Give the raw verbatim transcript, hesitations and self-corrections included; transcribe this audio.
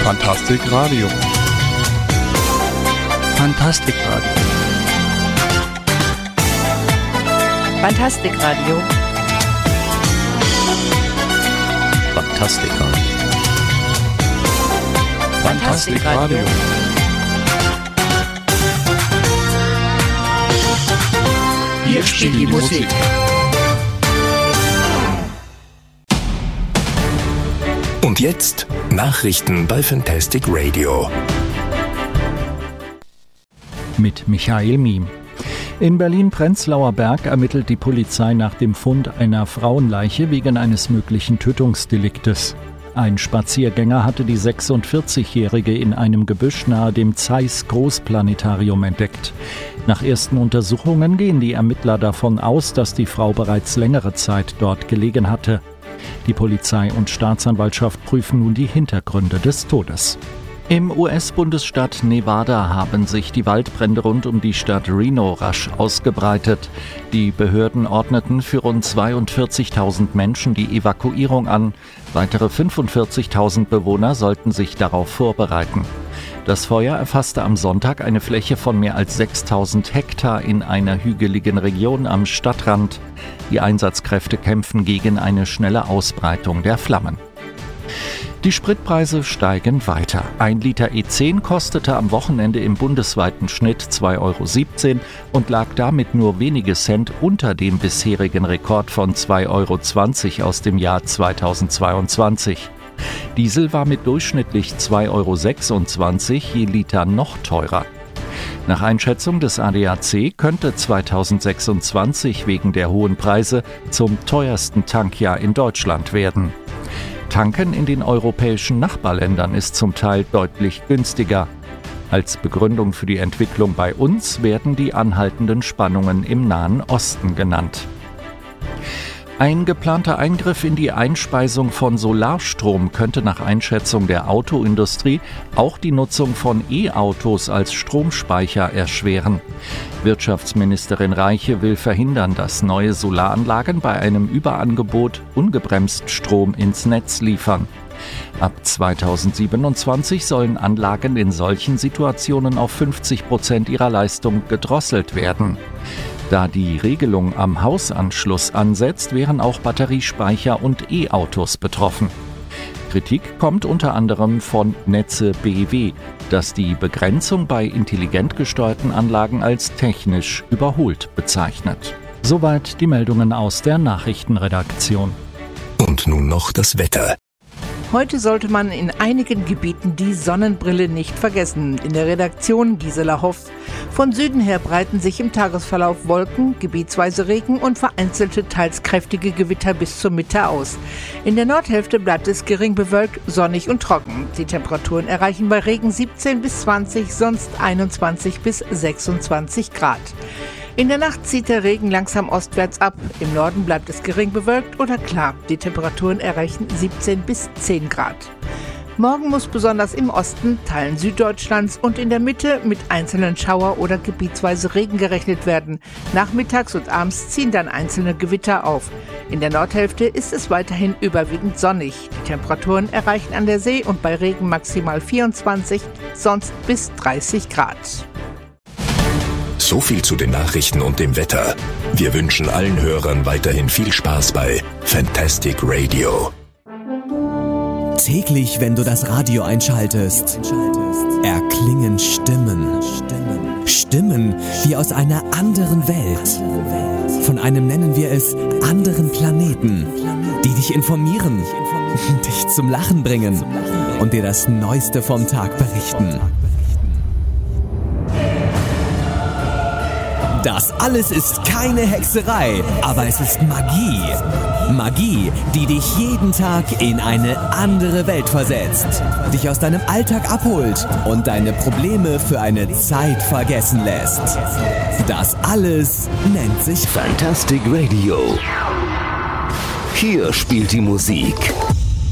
Fantastic Radio. Fantastic Radio. Fantastic Radio. Fantastic Radio. Fantastic Radio. Hier spielt die Musik. Und jetzt Nachrichten bei Fantastic Radio. Mit Michael Miem. In Berlin-Prenzlauer Berg ermittelt die Polizei nach dem Fund einer Frauenleiche wegen eines möglichen Tötungsdeliktes. Ein Spaziergänger hatte die sechsundvierzigjährige in einem Gebüsch nahe dem Zeiss Großplanetarium entdeckt. Nach ersten Untersuchungen gehen die Ermittler davon aus, dass die Frau bereits längere Zeit dort gelegen hatte. Die Polizei und Staatsanwaltschaft prüfen nun die Hintergründe des Todes. Im U S-Bundesstaat Nevada haben sich die Waldbrände rund um die Stadt Reno rasch ausgebreitet. Die Behörden ordneten für rund zweiundvierzigtausend Menschen die Evakuierung an. Weitere fünfundvierzigtausend Bewohner sollten sich darauf vorbereiten. Das Feuer erfasste am Sonntag eine Fläche von mehr als sechstausend Hektar in einer hügeligen Region am Stadtrand. Die Einsatzkräfte kämpfen gegen eine schnelle Ausbreitung der Flammen. Die Spritpreise steigen weiter. Ein Liter E zehn kostete am Wochenende im bundesweiten Schnitt zwei Euro siebzehn und lag damit nur wenige Cent unter dem bisherigen Rekord von zwei Euro zwanzig aus dem Jahr zweitausendzweiundzwanzig. Diesel war mit durchschnittlich zwei Euro sechsundzwanzig je Liter noch teurer. Nach Einschätzung des A D A C könnte zweitausendsechsundzwanzig wegen der hohen Preise zum teuersten Tankjahr in Deutschland werden. Tanken in den europäischen Nachbarländern ist zum Teil deutlich günstiger. Als Begründung für die Entwicklung bei uns werden die anhaltenden Spannungen im Nahen Osten genannt. Ein geplanter Eingriff in die Einspeisung von Solarstrom könnte nach Einschätzung der Autoindustrie auch die Nutzung von E-Autos als Stromspeicher erschweren. Wirtschaftsministerin Reiche will verhindern, dass neue Solaranlagen bei einem Überangebot ungebremst Strom ins Netz liefern. Ab zweitausendsiebenundzwanzig sollen Anlagen in solchen Situationen auf fünfzig Prozent ihrer Leistung gedrosselt werden. Da die Regelung am Hausanschluss ansetzt, wären auch Batteriespeicher und E-Autos betroffen. Kritik kommt unter anderem von Netze B W, das die Begrenzung bei intelligent gesteuerten Anlagen als technisch überholt bezeichnet. Soweit die Meldungen aus der Nachrichtenredaktion. Und nun noch das Wetter. Heute sollte man in einigen Gebieten die Sonnenbrille nicht vergessen. In der Redaktion Gisela Hoff. Von Süden her breiten sich im Tagesverlauf Wolken, gebietsweise Regen und vereinzelte, teils kräftige Gewitter bis zur Mitte aus. In der Nordhälfte bleibt es gering bewölkt, sonnig und trocken. Die Temperaturen erreichen bei Regen siebzehn bis zwanzig, sonst einundzwanzig bis sechsundzwanzig Grad. In der Nacht zieht der Regen langsam ostwärts ab. Im Norden bleibt es gering bewölkt oder klar. Die Temperaturen erreichen siebzehn bis zehn Grad. Morgen muss besonders im Osten, Teilen Süddeutschlands und in der Mitte mit einzelnen Schauer- oder gebietsweise Regen gerechnet werden. Nachmittags und abends ziehen dann einzelne Gewitter auf. In der Nordhälfte ist es weiterhin überwiegend sonnig. Die Temperaturen erreichen an der See und bei Regen maximal vierundzwanzig, sonst bis dreißig Grad. So viel zu den Nachrichten und dem Wetter. Wir wünschen allen Hörern weiterhin viel Spaß bei Fantastic Radio. Täglich, wenn du das Radio einschaltest, erklingen Stimmen. Stimmen wie aus einer anderen Welt. Von einem nennen wir es anderen Planeten, die dich informieren, dich zum Lachen bringen und dir das Neueste vom Tag berichten. Das alles ist keine Hexerei, aber es ist Magie. Magie, die dich jeden Tag in eine andere Welt versetzt, dich aus deinem Alltag abholt und deine Probleme für eine Zeit vergessen lässt. Das alles nennt sich Fantastic Radio. Hier spielt die Musik.